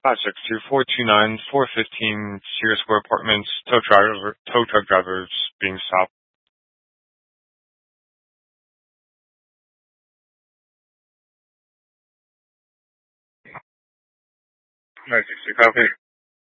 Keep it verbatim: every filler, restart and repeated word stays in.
five six two, four two nine, four fifteen Sierra Square Apartments, tow driver, tow truck drivers being stopped. nine six two, copy.